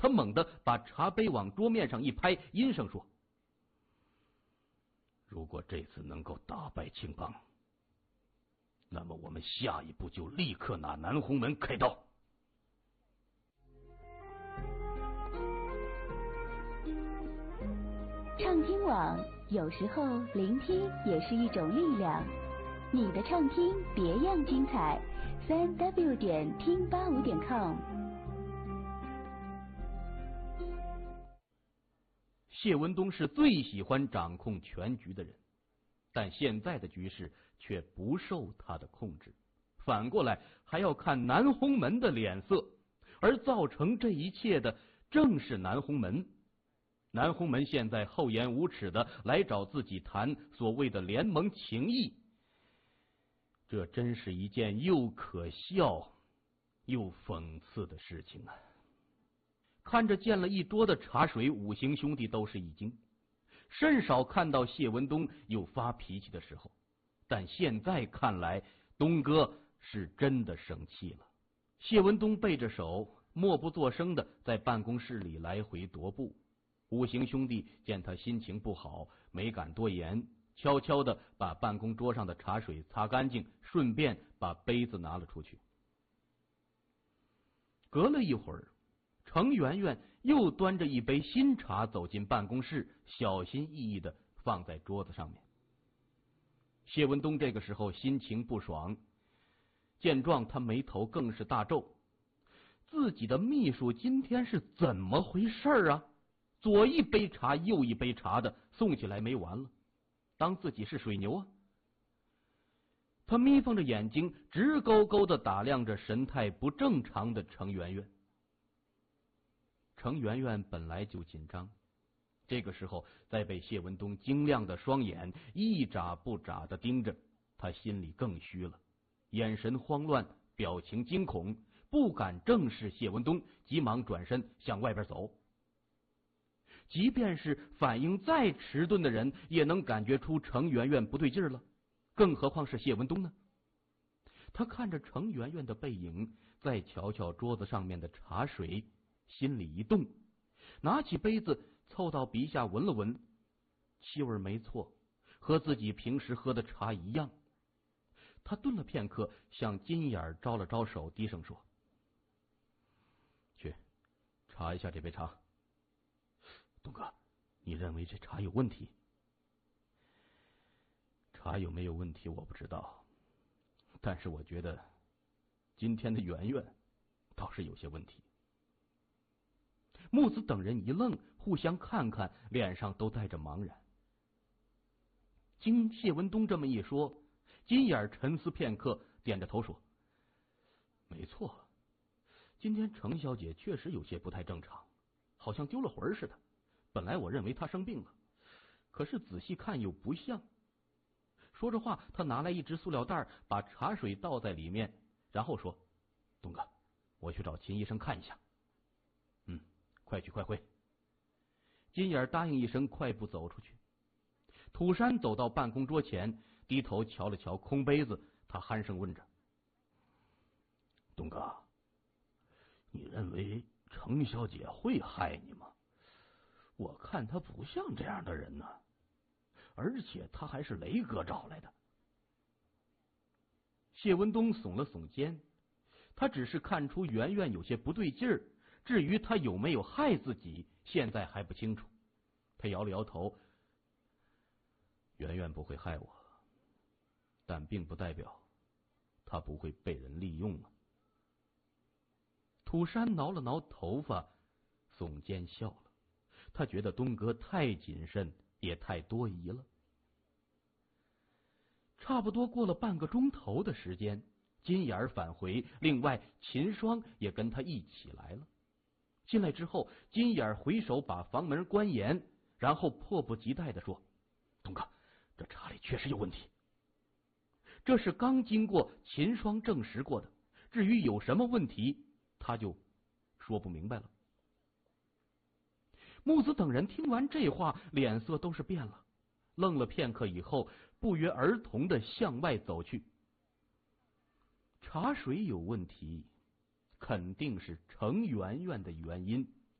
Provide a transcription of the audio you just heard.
他猛地把茶杯往桌面上一拍，阴声说：“如果这次能够打败青帮，那么我们下一步就立刻拿南红门开刀。” 畅听网，有时候聆听也是一种力量。你的畅听别样精彩，3w 点听85.com。 谢文东是最喜欢掌控全局的人，但现在的局势却不受他的控制，反过来还要看南红门的脸色，而造成这一切的正是南红门。南红门现在厚颜无耻的来找自己谈所谓的联盟情谊，这真是一件又可笑又讽刺的事情啊！看着溅了一桌的茶水，五行兄弟都是一惊，甚少看到谢文东有发脾气的时候，但现在看来，东哥是真的生气了。谢文东背着手，默不作声的在办公室里来回踱步。五行兄弟见他心情不好，没敢多言，悄悄的把办公桌上的茶水擦干净，顺便把杯子拿了出去。隔了一会儿，程媛媛又端着一杯新茶走进办公室，小心翼翼的放在桌子上面。谢文东这个时候心情不爽，见状他眉头更是大皱，自己的秘书今天是怎么回事啊？左一杯茶右一杯茶的送起来没完了，当自己是水牛啊！他眯缝着眼睛，直勾勾的打量着神态不正常的程媛媛。程媛媛本来就紧张，这个时候再被谢文东晶亮的双眼一眨不眨的盯着，他心里更虚了，眼神慌乱，表情惊恐，不敢正视谢文东，急忙转身向外边走。即便是反应再迟钝的人，也能感觉出程媛媛不对劲了，更何况是谢文东呢？他看着程媛媛的背影，再瞧瞧桌子上面的茶水，心里一动，拿起杯子凑到鼻下闻了闻，气味没错，和自己平时喝的茶一样。他顿了片刻，向金眼招了招手，低声说：“去查一下这杯茶。”东哥，你认为这茶有问题？茶有没有问题我不知道，但是我觉得今天的媛媛倒是有些问题。木子等人一愣，互相看看，脸上都带着茫然。经谢文东这么一说，金眼沉思片刻，点着头说：“没错，今天程小姐确实有些不太正常，好像丢了魂似的。本来我认为她生病了，可是仔细看又不像。”说着话，他拿来一只塑料袋，把茶水倒在里面，然后说：“东哥，我去找秦医生看一下。”“快去快回。”金眼答应一声，快步走出去。土山走到办公桌前，低头瞧了瞧空杯子，他鼾声问着：“东哥，你认为程小姐会害你吗？我看她不像这样的人呢，而且她还是雷哥找来的。”谢文东耸了耸肩，他只是看出媛媛有些不对劲儿，至于她有没有害自己，现在还不清楚。他摇了摇头：“媛媛不会害我，但并不代表她不会被人利用啊。”土山挠了挠头发，耸肩笑了。他觉得东哥太谨慎，也太多疑了。差不多过了半个钟头的时间，金眼返回，另外秦霜也跟他一起来了。进来之后，金眼回手把房门关严，然后迫不及待地说：“东哥，这茶里确实有问题。”这是刚经过秦霜证实过的，至于有什么问题，他就说不明白了。木子等人听完这话，脸色都是变了，愣了片刻以后，不约而同的向外走去。茶水有问题，肯定是程媛媛的原因。